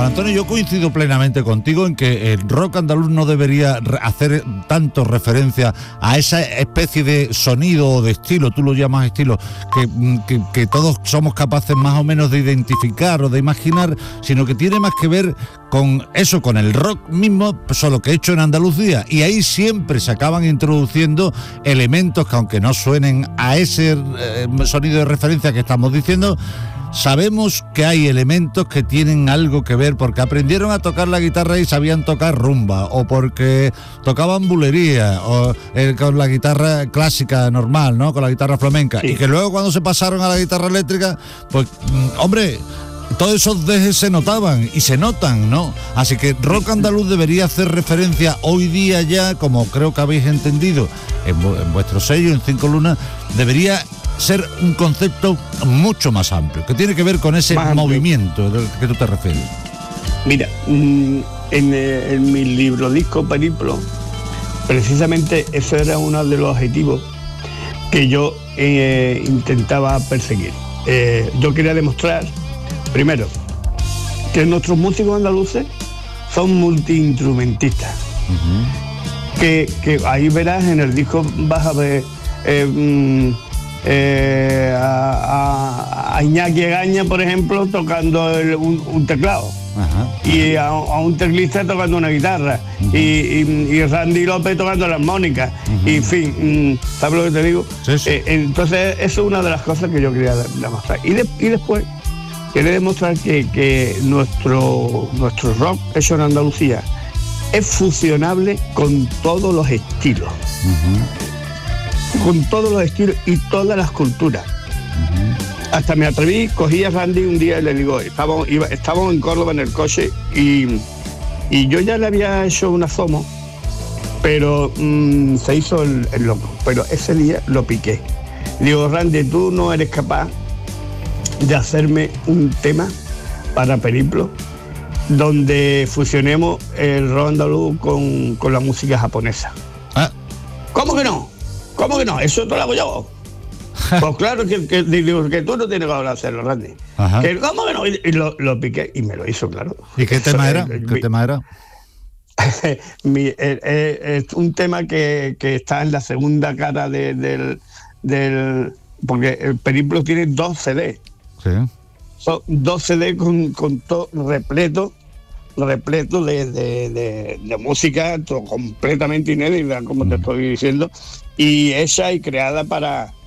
Juan Antonio, yo coincido plenamente contigo en que el rock andaluz no debería hacer tanto referencia a esa especie de sonido o de estilo, tú lo llamas estilo, que todos somos capaces más o menos de identificar o de imaginar, sino que tiene más que ver con eso, con el rock mismo, solo que hecho en Andalucía. Y ahí siempre se acaban introduciendo elementos que, aunque no suenen a ese sonido de referencia que estamos diciendo, sabemos que hay elementos que tienen algo que ver, porque aprendieron a tocar la guitarra y sabían tocar rumba, o porque tocaban bulería, o con la guitarra clásica normal, ¿no? Con la guitarra flamenca. Sí. Y que luego, cuando se pasaron a la guitarra eléctrica, pues, hombre, todos esos dejes se notaban y se notan, ¿no? Así que rock andaluz debería hacer referencia hoy día ya, como creo que habéis entendido en vuestro sello, en Cinco Lunas, debería ser un concepto mucho más amplio, que tiene que ver con ese movimiento del que tú te refieres. Mira, en mi libro disco Periplo, precisamente ese era uno de los objetivos que yo intentaba perseguir. Yo quería demostrar, primero, que nuestros músicos andaluces son multiinstrumentistas. Uh-huh. Que ahí verás, en el disco vas a ver a Iñaki Egaña, por ejemplo, tocando un teclado. Uh-huh. Y a un teclista tocando una guitarra. Uh-huh. y Randy López tocando la armónica. Uh-huh. Y en fin, ¿sabes lo que te digo? Sí, sí. Entonces, eso es una de las cosas que yo quería demostrar. Y después quería demostrar que nuestro rock hecho en Andalucía es fusionable con todos los estilos. Uh-huh. Con todos los estilos y todas las culturas. Uh-huh. Hasta me atreví, cogí a Randy un día y le digo, estábamos en Córdoba en el coche y yo ya le había hecho un asomo, pero se hizo el loco. Pero ese día lo piqué. Digo, Randy, tú no eres capaz de hacerme un tema para Periplo donde fusionemos el rock andaluz con la música japonesa. ¿Ah? ¿Cómo que no? ¿Cómo que no? Eso te lo hago yo. Pues claro que tú no tienes que hacerlo, Randy. Que, ¿cómo que no? Y lo piqué y me lo hizo, claro. ¿Y qué tema era? ¿Qué tema era? Es un tema que está en la segunda cara del porque el Periplo tiene 2 CDs. Sí. Son 2 CDs con todo repleto de música completamente inédita, como te estoy diciendo, y hecha y creada para